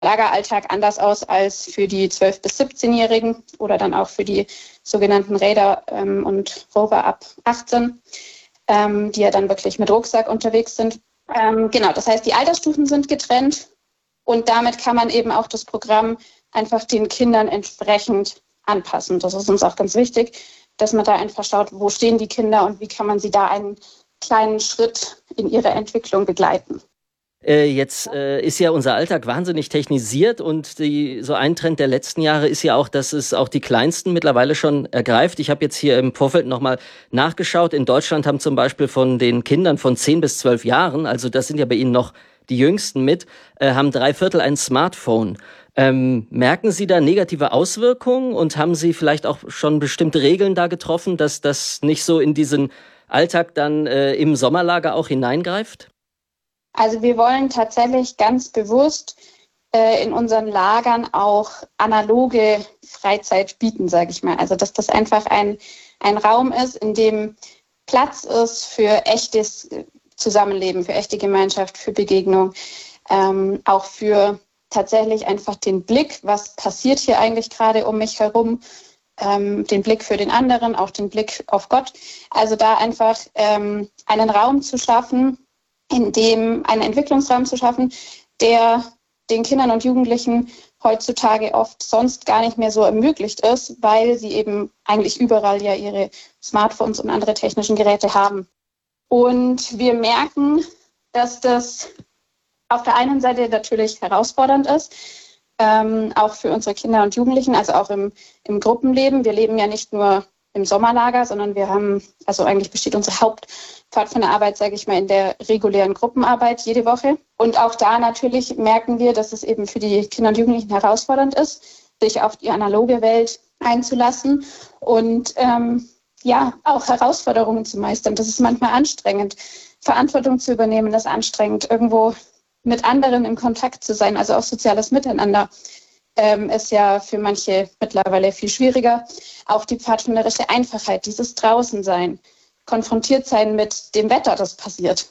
Lageralltag anders aus als für die 12- bis 17-Jährigen oder dann auch für die sogenannten Raider und Rover ab 18, die ja dann wirklich mit Rucksack unterwegs sind. Genau, das heißt, die Altersstufen sind getrennt und damit kann man eben auch das Programm einfach den Kindern entsprechend anpassen. Das ist uns auch ganz wichtig, dass man da einfach schaut, wo stehen die Kinder und wie kann man sie da einen kleinen Schritt in ihrer Entwicklung begleiten. Jetzt ist ja unser Alltag wahnsinnig technisiert und so ein Trend der letzten Jahre ist ja auch, dass es auch die Kleinsten mittlerweile schon ergreift. Ich habe jetzt hier im Vorfeld nochmal nachgeschaut. In Deutschland haben zum Beispiel von den Kindern von 10 bis 12 Jahren, also das sind ja bei Ihnen noch die Jüngsten mit, haben 3/4 ein Smartphone. Merken Sie da negative Auswirkungen und haben Sie vielleicht auch schon bestimmte Regeln da getroffen, dass das nicht so in diesen Alltag dann im Sommerlager auch hineingreift? Also wir wollen tatsächlich ganz bewusst in unseren Lagern auch analoge Freizeit bieten, sage ich mal. Also dass das einfach ein Raum ist, in dem Platz ist für echtes Zusammenleben, für echte Gemeinschaft, für Begegnung, auch für tatsächlich einfach den Blick, was passiert hier eigentlich gerade um mich herum, den Blick für den anderen, auch den Blick auf Gott. Also da einfach einen Raum zu schaffen, einen Entwicklungsraum zu schaffen, der den Kindern und Jugendlichen heutzutage oft sonst gar nicht mehr so ermöglicht ist, weil sie eben eigentlich überall ja ihre Smartphones und andere technischen Geräte haben. Und wir merken, dass das auf der einen Seite natürlich herausfordernd ist, auch für unsere Kinder und Jugendlichen, also auch im Gruppenleben. Wir leben ja nicht nur im Sommerlager, sondern wir haben, also eigentlich besteht unsere Hauptpfadfinderarbeit, sage ich mal, in der regulären Gruppenarbeit jede Woche. Und auch da natürlich merken wir, dass es eben für die Kinder und Jugendlichen herausfordernd ist, sich auf die analoge Welt einzulassen und auch Herausforderungen zu meistern. Das ist manchmal anstrengend. Verantwortung zu übernehmen ist anstrengend. Irgendwo mit anderen in Kontakt zu sein, also auch soziales Miteinander, ist ja für manche mittlerweile viel schwieriger. Auch die pfadfinderische Einfachheit, dieses Draußensein, konfrontiert sein mit dem Wetter, das passiert.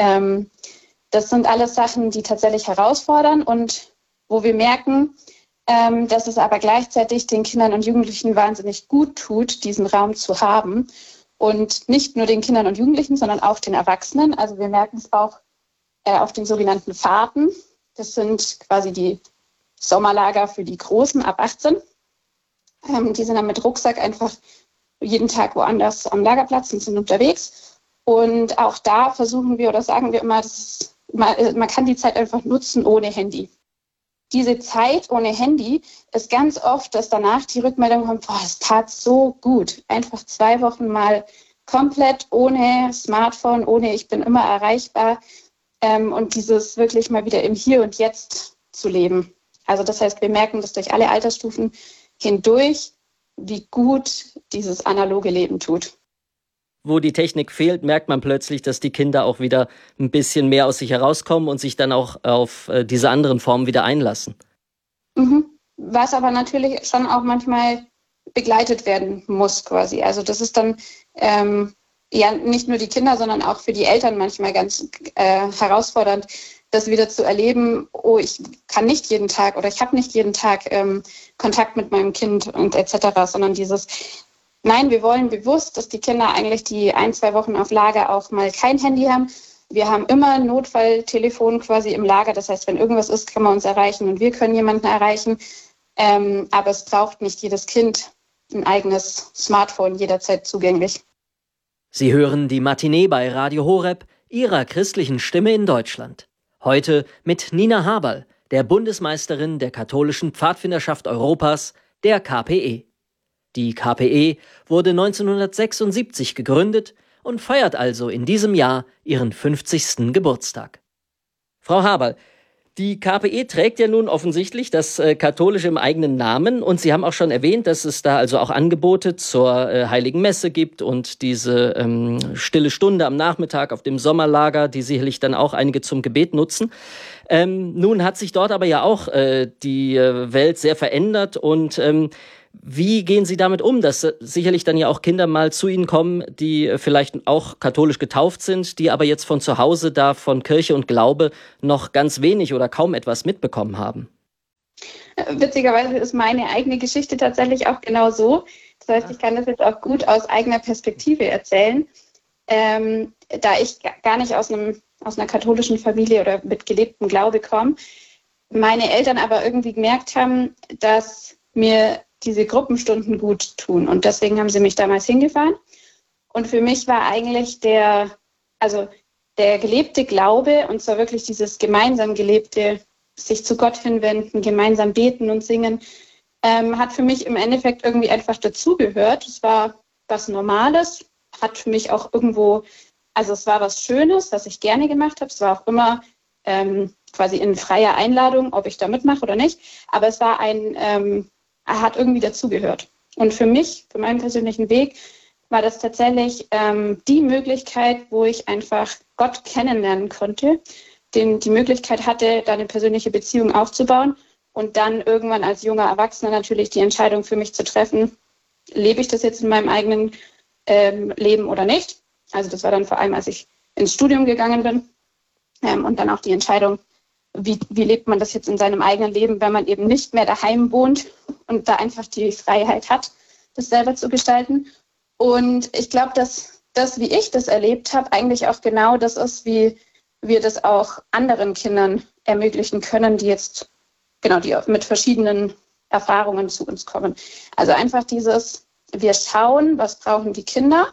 Das sind alles Sachen, die tatsächlich herausfordern und wo wir merken, dass es aber gleichzeitig den Kindern und Jugendlichen wahnsinnig gut tut, diesen Raum zu haben. Und nicht nur den Kindern und Jugendlichen, sondern auch den Erwachsenen. Also wir merken es auch auf den sogenannten Fahrten. Das sind quasi die Sommerlager für die Großen ab 18. Die sind dann mit Rucksack einfach jeden Tag woanders am Lagerplatz und sind unterwegs. Und auch da versuchen wir oder sagen wir immer, man kann die Zeit einfach nutzen ohne Handy. Diese Zeit ohne Handy ist ganz oft, dass danach die Rückmeldung kommt, es tat so gut. Einfach 2 Wochen mal komplett ohne Smartphone, ich bin immer erreichbar und dieses wirklich mal wieder im Hier und Jetzt zu leben. Also das heißt, wir merken das durch alle Altersstufen hindurch, wie gut dieses analoge Leben tut. Wo die Technik fehlt, merkt man plötzlich, dass die Kinder auch wieder ein bisschen mehr aus sich herauskommen und sich dann auch auf diese anderen Formen wieder einlassen. Was aber natürlich schon auch manchmal begleitet werden muss quasi. Also das ist dann nicht nur die Kinder, sondern auch für die Eltern manchmal ganz herausfordernd, das wieder zu erleben, ich kann nicht jeden Tag oder ich habe nicht jeden Tag Kontakt mit meinem Kind und etc., sondern nein, wir wollen bewusst, dass die Kinder eigentlich die 1-2 Wochen auf Lager auch mal kein Handy haben. Wir haben immer ein Notfalltelefon quasi im Lager, das heißt, wenn irgendwas ist, kann man uns erreichen und wir können jemanden erreichen, aber es braucht nicht jedes Kind ein eigenes Smartphone jederzeit zugänglich. Sie hören die Matinee bei Radio Horeb, Ihrer christlichen Stimme in Deutschland. Heute mit Nina Haberl, der Bundesmeisterin der katholischen Pfadfinderschaft Europas, der KPE. Die KPE wurde 1976 gegründet und feiert also in diesem Jahr ihren 50. Geburtstag. Frau Haberl, die KPE trägt ja nun offensichtlich das Katholische im eigenen Namen und Sie haben auch schon erwähnt, dass es da also auch Angebote zur Heiligen Messe gibt und diese stille Stunde am Nachmittag auf dem Sommerlager, die sicherlich dann auch einige zum Gebet nutzen. Nun hat sich dort aber ja auch die Welt sehr verändert und wie gehen Sie damit um, dass sicherlich dann ja auch Kinder mal zu Ihnen kommen, die vielleicht auch katholisch getauft sind, die aber jetzt von zu Hause da von Kirche und Glaube noch ganz wenig oder kaum etwas mitbekommen haben? Witzigerweise ist meine eigene Geschichte tatsächlich auch genau so. Das heißt, ich kann das jetzt auch gut aus eigener Perspektive erzählen. Da ich gar nicht aus einer katholischen Familie oder mit gelebtem Glaube komme, meine Eltern aber irgendwie gemerkt haben, dass mir diese Gruppenstunden gut tun. Und deswegen haben sie mich damals hingefahren. Und für mich war eigentlich der gelebte Glaube, und zwar wirklich dieses gemeinsam gelebte, sich zu Gott hinwenden, gemeinsam beten und singen, hat für mich im Endeffekt irgendwie einfach dazugehört. Es war was Normales, hat für mich auch irgendwo, also es war was Schönes, was ich gerne gemacht habe. Es war auch immer quasi in freier Einladung, ob ich da mitmache oder nicht. Aber es war hat irgendwie dazugehört. Und für mich, für meinen persönlichen Weg, war das tatsächlich die Möglichkeit, wo ich einfach Gott kennenlernen konnte, die Möglichkeit hatte, da eine persönliche Beziehung aufzubauen und dann irgendwann als junger Erwachsener natürlich die Entscheidung für mich zu treffen, lebe ich das jetzt in meinem eigenen Leben oder nicht. Also das war dann vor allem, als ich ins Studium gegangen bin und dann auch die Entscheidung, wie lebt man das jetzt in seinem eigenen Leben, wenn man eben nicht mehr daheim wohnt und da einfach die Freiheit hat, das selber zu gestalten. Und ich glaube, dass das, wie ich das erlebt habe, eigentlich auch genau das ist, wie wir das auch anderen Kindern ermöglichen können, die jetzt, genau, die mit verschiedenen Erfahrungen zu uns kommen. Also einfach dieses, wir schauen, was brauchen die Kinder.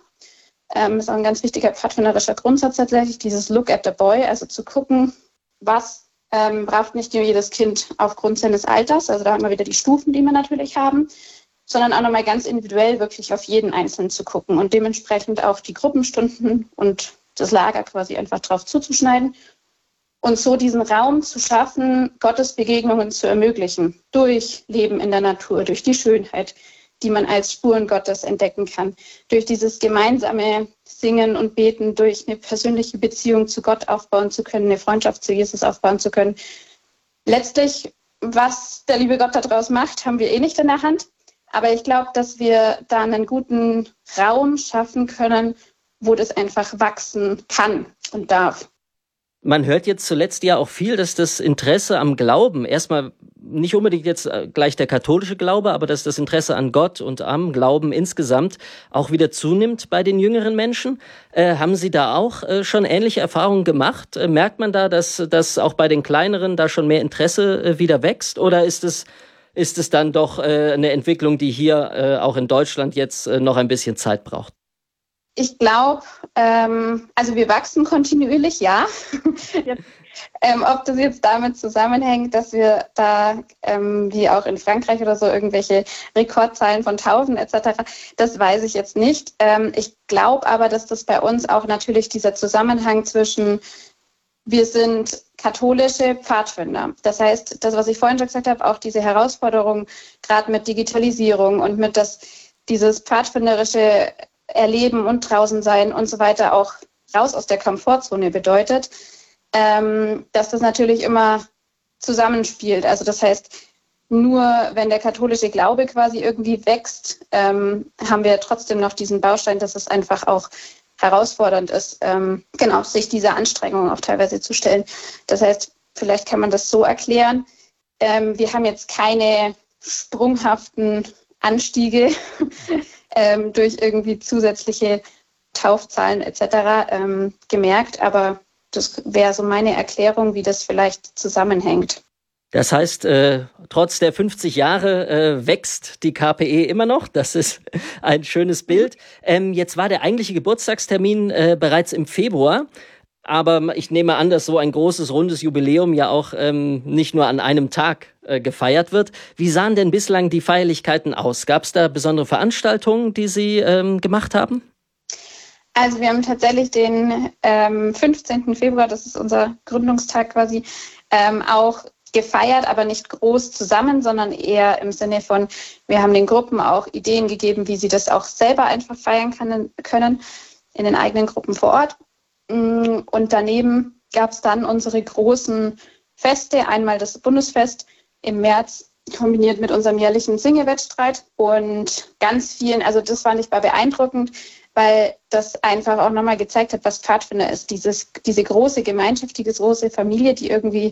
Ist auch ein ganz wichtiger pfadfinderischer Grundsatz tatsächlich, dieses Look at the boy, also zu gucken, was braucht nicht nur jedes Kind aufgrund seines Alters, also da haben wir wieder die Stufen, die wir natürlich haben, sondern auch nochmal ganz individuell wirklich auf jeden Einzelnen zu gucken und dementsprechend auch die Gruppenstunden und das Lager quasi einfach drauf zuzuschneiden und so diesen Raum zu schaffen, Gottesbegegnungen zu ermöglichen, durch Leben in der Natur, durch die Schönheit, die man als Spuren Gottes entdecken kann, durch dieses gemeinsame Singen und Beten, durch eine persönliche Beziehung zu Gott aufbauen zu können, eine Freundschaft zu Jesus aufbauen zu können. Letztlich, was der liebe Gott daraus macht, haben wir eh nicht in der Hand. Aber ich glaube, dass wir da einen guten Raum schaffen können, wo das einfach wachsen kann und darf. Man hört jetzt zuletzt ja auch viel, dass das Interesse am Glauben, erstmal nicht unbedingt jetzt gleich der katholische Glaube, aber dass das Interesse an Gott und am Glauben insgesamt auch wieder zunimmt bei den jüngeren Menschen. Haben Sie da auch schon ähnliche Erfahrungen gemacht? Merkt man da, dass auch bei den Kleineren da schon mehr Interesse wieder wächst? Oder ist es dann doch eine Entwicklung, die hier auch in Deutschland jetzt noch ein bisschen Zeit braucht? Ich glaube, also wir wachsen kontinuierlich, ja. Ob das jetzt damit zusammenhängt, dass wir da, wie auch in Frankreich oder so, irgendwelche Rekordzahlen von Taufen etc., das weiß ich jetzt nicht. Ich glaube aber, dass das bei uns auch natürlich dieser Zusammenhang zwischen, wir sind katholische Pfadfinder. Das heißt, das, was ich vorhin schon gesagt habe, auch diese Herausforderung, gerade mit Digitalisierung und mit dieses pfadfinderische Erleben und draußen sein und so weiter auch raus aus der Komfortzone bedeutet, dass das natürlich immer zusammenspielt. Also das heißt, nur wenn der katholische Glaube quasi irgendwie wächst, haben wir trotzdem noch diesen Baustein, dass es einfach auch herausfordernd ist, sich dieser Anstrengung auch teilweise zu stellen. Das heißt, vielleicht kann man das so erklären, wir haben jetzt keine sprunghaften Anstiege durch irgendwie zusätzliche Taufzahlen etc. Gemerkt, aber das wäre so meine Erklärung, wie das vielleicht zusammenhängt. Das heißt, trotz der 50 Jahre wächst die KPE immer noch. Das ist ein schönes Bild. Jetzt war der eigentliche Geburtstagstermin bereits im Februar. Aber ich nehme an, dass so ein großes, rundes Jubiläum ja auch nicht nur an einem Tag gefeiert wird. Wie sahen denn bislang die Feierlichkeiten aus? Gab es da besondere Veranstaltungen, die Sie gemacht haben? Also wir haben tatsächlich den 15. Februar, das ist unser Gründungstag quasi, auch gefeiert, aber nicht groß zusammen, sondern eher im Sinne von, wir haben den Gruppen auch Ideen gegeben, wie sie das auch selber einfach feiern können in den eigenen Gruppen vor Ort. Und daneben gab es dann unsere großen Feste, einmal das Bundesfest im März, kombiniert mit unserem jährlichen Singewettstreit und ganz vielen, also das fand ich beeindruckend, weil das einfach auch nochmal gezeigt hat, was Pfadfinder ist. Diese große Gemeinschaft, die große Familie, die irgendwie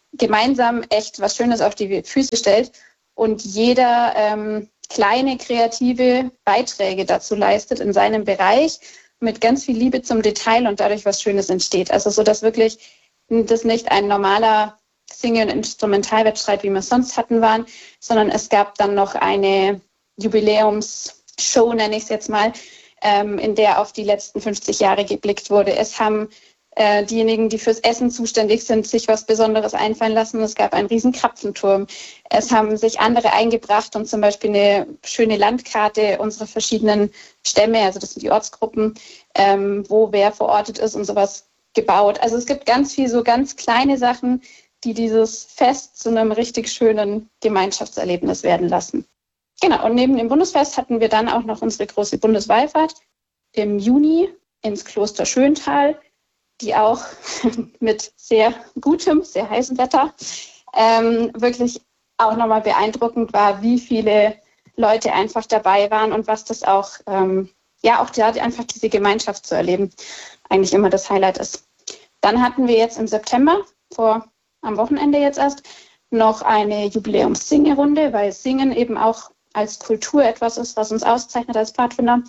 gemeinsam echt was Schönes auf die Füße stellt und jeder kleine kreative Beiträge dazu leistet in seinem Bereich mit ganz viel Liebe zum Detail und dadurch was Schönes entsteht. Also so, dass wirklich das nicht ein normaler Single- und Instrumentalwettstreit, wie wir es sonst hatten, waren, sondern es gab dann noch eine Jubiläumsshow, nenne ich es jetzt mal, in der auf die letzten 50 Jahre geblickt wurde. Es haben diejenigen, die fürs Essen zuständig sind, sich was Besonderes einfallen lassen. Es gab einen riesen Krapfenturm. Es haben sich andere eingebracht und zum Beispiel eine schöne Landkarte unserer verschiedenen Stämme, also das sind die Ortsgruppen, wo wer verortet ist und sowas gebaut. Also es gibt ganz viel so ganz kleine Sachen, die dieses Fest zu einem richtig schönen Gemeinschaftserlebnis werden lassen. Genau, und neben dem Bundesfest hatten wir dann auch noch unsere große Bundeswallfahrt im Juni ins Kloster Schöntal, die auch mit sehr gutem, sehr heißem Wetter wirklich auch nochmal beeindruckend war, wie viele Leute einfach dabei waren und was das auch, auch da einfach diese Gemeinschaft zu erleben, eigentlich immer das Highlight ist. Dann hatten wir jetzt im September, am Wochenende jetzt erst, noch eine Jubiläums-Singerunde, weil Singen eben auch als Kultur etwas ist, was uns auszeichnet als Pfadfinder.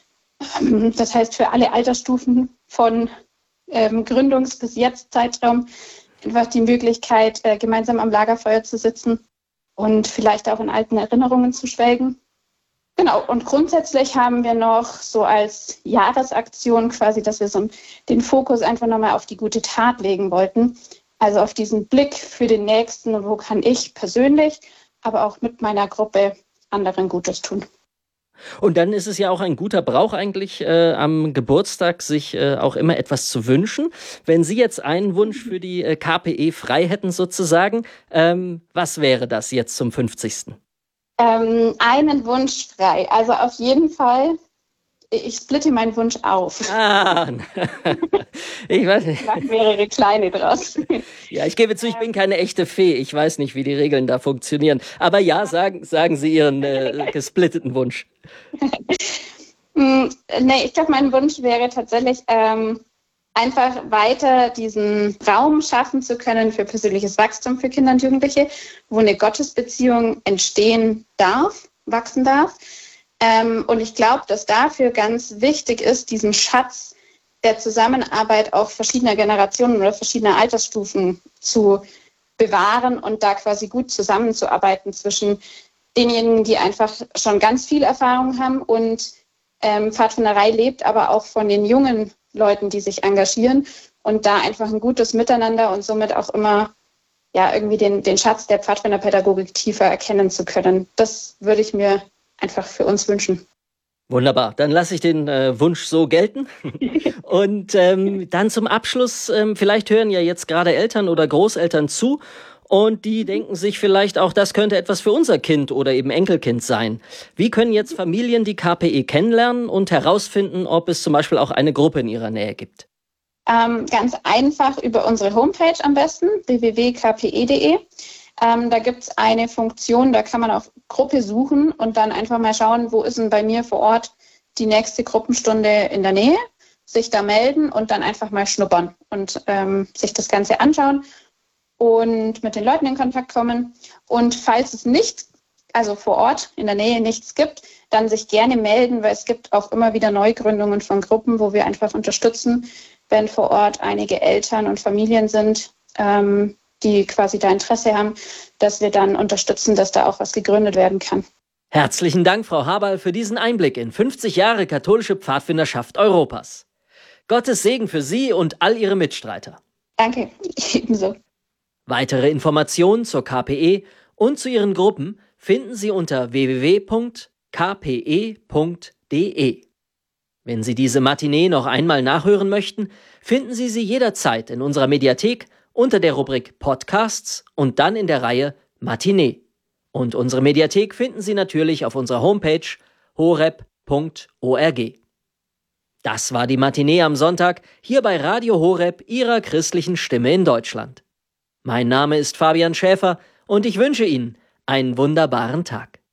Das heißt, für alle Altersstufen von Gründungs- bis jetzt Zeitraum einfach die Möglichkeit, gemeinsam am Lagerfeuer zu sitzen und vielleicht auch in alten Erinnerungen zu schwelgen. Genau, und grundsätzlich haben wir noch so als Jahresaktion quasi, dass wir so den Fokus einfach nochmal auf die gute Tat legen wollten. Also auf diesen Blick für den Nächsten und wo kann ich persönlich, aber auch mit meiner Gruppe anderen Gutes tun. Und dann ist es ja auch ein guter Brauch eigentlich, am Geburtstag sich auch immer etwas zu wünschen. Wenn Sie jetzt einen Wunsch für die KPE frei hätten sozusagen, was wäre das jetzt zum 50.? Einen Wunsch frei. Also auf jeden Fall, ich splitte meinen Wunsch auf. Ich weiß nicht. Ich mache mehrere kleine draus. Ja, ich gebe zu, ich bin keine echte Fee. Ich weiß nicht, wie die Regeln da funktionieren. Aber ja, sagen Sie Ihren gesplitteten Wunsch. Ich glaube, mein Wunsch wäre tatsächlich, einfach weiter diesen Raum schaffen zu können für persönliches Wachstum für Kinder und Jugendliche, wo eine Gottesbeziehung entstehen darf, wachsen darf. Und ich glaube, dass dafür ganz wichtig ist, diesen Schatz der Zusammenarbeit auch verschiedener Generationen oder verschiedener Altersstufen zu bewahren und da quasi gut zusammenzuarbeiten zwischen denjenigen, die einfach schon ganz viel Erfahrung haben und Pfadfinderei lebt, aber auch von den jungen Leuten, die sich engagieren und da einfach ein gutes Miteinander und somit auch immer irgendwie den Schatz der Pfadfinderpädagogik tiefer erkennen zu können. Das würde ich mir einfach für uns wünschen. Wunderbar, dann lasse ich den Wunsch so gelten. Und dann zum Abschluss, vielleicht hören ja jetzt gerade Eltern oder Großeltern zu und die denken sich vielleicht auch, das könnte etwas für unser Kind oder eben Enkelkind sein. Wie können jetzt Familien die KPE kennenlernen und herausfinden, ob es zum Beispiel auch eine Gruppe in ihrer Nähe gibt? Ganz einfach über unsere Homepage am besten, www.kpe.de. Da gibt es eine Funktion, da kann man auf Gruppe suchen und dann einfach mal schauen, wo ist denn bei mir vor Ort die nächste Gruppenstunde in der Nähe, sich da melden und dann einfach mal schnuppern und sich das Ganze anschauen und mit den Leuten in Kontakt kommen. Und falls es nicht, also vor Ort in der Nähe nichts gibt, dann sich gerne melden, weil es gibt auch immer wieder Neugründungen von Gruppen, wo wir einfach unterstützen, wenn vor Ort einige Eltern und Familien sind, die quasi da Interesse haben, dass wir dann unterstützen, dass da auch was gegründet werden kann. Herzlichen Dank, Frau Haberl, für diesen Einblick in 50 Jahre katholische Pfadfinderschaft Europas. Gottes Segen für Sie und all Ihre Mitstreiter. Danke, ebenso. Weitere Informationen zur KPE und zu ihren Gruppen finden Sie unter www.kpe.de. Wenn Sie diese Matinee noch einmal nachhören möchten, finden Sie sie jederzeit in unserer Mediathek unter der Rubrik Podcasts und dann in der Reihe Matinee. Und unsere Mediathek finden Sie natürlich auf unserer Homepage horeb.org. Das war die Matinee am Sonntag hier bei Radio Horeb, Ihrer christlichen Stimme in Deutschland. Mein Name ist Fabian Schäfer und ich wünsche Ihnen einen wunderbaren Tag.